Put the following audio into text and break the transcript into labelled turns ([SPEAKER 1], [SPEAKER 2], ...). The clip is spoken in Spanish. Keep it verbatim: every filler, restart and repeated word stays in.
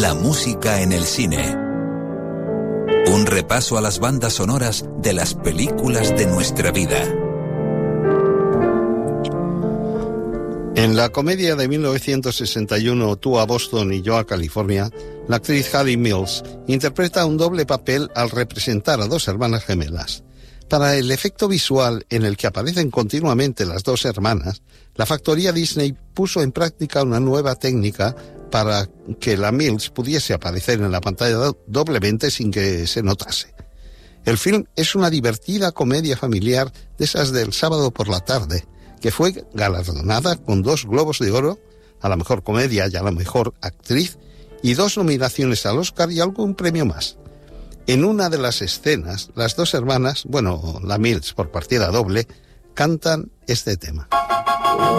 [SPEAKER 1] La música en el cine. Un repaso a las bandas sonoras de las películas de nuestra vida.
[SPEAKER 2] En la comedia de mil novecientos sesenta y uno, Tú a Boston y yo a California, la actriz Hayley Mills interpreta un doble papel al representar a dos hermanas gemelas. Para el efecto visual en el que aparecen continuamente las dos hermanas, la factoría Disney puso en práctica una nueva técnica para que la Mills pudiese aparecer en la pantalla do- doblemente sin que se notase. El film es una divertida comedia familiar de esas del sábado por la tarde, que fue galardonada con dos Globos de Oro, a la mejor comedia y a la mejor actriz, y dos nominaciones al Oscar y algún premio más. En una de las escenas, las dos hermanas, bueno, la Mills por partida doble, cantan este tema.